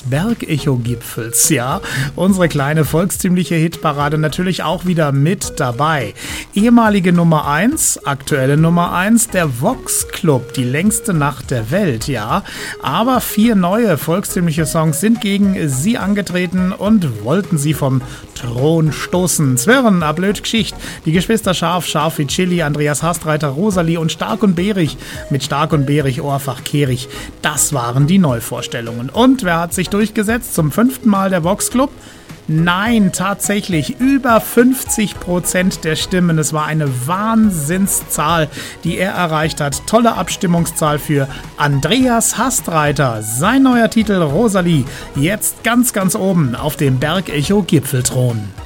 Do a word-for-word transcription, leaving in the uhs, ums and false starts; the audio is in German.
des Bergecho-Gipfels, ja. Unsere kleine volkstümliche Hitparade natürlich auch wieder mit dabei. Ehemalige Nummer eins, aktuelle Nummer eins, der Vox Club, die längste Nacht der Welt, ja. Aber vier neue volkstümliche Songs sind gegen sie angetreten und wollten sie vom Thron stoßen. Zwirren, a blöd Geschicht, die Geschwister Scharf, Scharf wie Chili, Andreas Hastreiter, Rosalie und Stark und Behrig mit Stark und Behrig, Ohrfach Kehrig. Das waren die Neuvorstellungen. Und wer hat sich durchgesetzt? Zum fünften Mal der Vox Club? Nein, tatsächlich über fünfzig Prozent der Stimmen. Es war eine Wahnsinnszahl, die er erreicht hat. Tolle Abstimmungszahl für Andreas Hastreiter. Sein neuer Titel Rosalie, jetzt ganz, ganz oben auf dem Bergecho-Gipfelthron.